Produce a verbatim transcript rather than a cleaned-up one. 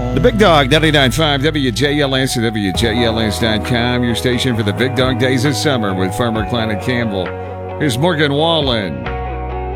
The Big Dog, ninety-nine point five W J L S and W J L S dot com, your station for the Big Dog Days of Summer with Farmer Clan and Campbell. Here's Morgan Wallen.